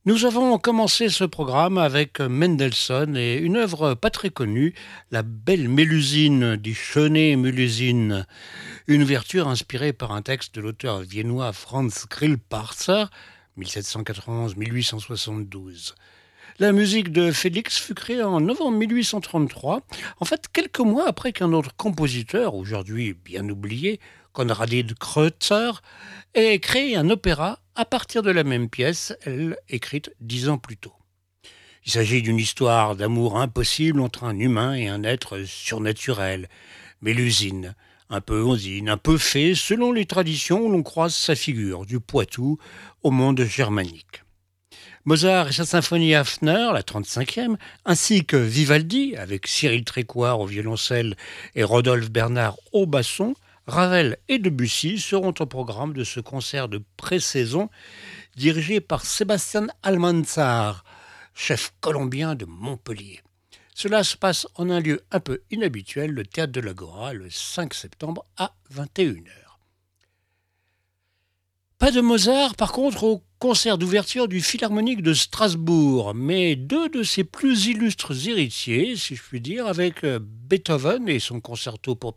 Nous avons commencé ce programme avec Mendelssohn et une œuvre pas très connue, La Belle Mélusine die Schöne Mélusine, une ouverture inspirée par un texte de l'auteur viennois Franz Grillparzer, 1791-1872. La musique de Félix fut créée en novembre 1833, en fait quelques mois après qu'un autre compositeur, aujourd'hui bien oublié, Konradin Kreutzer, ait créé un opéra à partir de la même pièce, elle écrite 10 ans plus tôt. Il s'agit d'une histoire d'amour impossible entre un humain et un être surnaturel, Mélusine, un peu ondine, un peu fée, selon les traditions où l'on croise sa figure, du Poitou au monde germanique. Mozart et sa symphonie Hafner, la 35e, ainsi que Vivaldi, avec Cyril Trécoire au violoncelle et Rodolphe Bernard au basson, Ravel et Debussy seront au programme de ce concert de pré-saison dirigé par Sébastien Almanzar, chef colombien de Montpellier. Cela se passe en un lieu un peu inhabituel, le Théâtre de l'Agora, le 5 septembre à 21h. Pas de Mozart, par contre, au concert d'ouverture du Philharmonique de Strasbourg, mais deux de ses plus illustres héritiers, si je puis dire, avec Beethoven et son concerto pour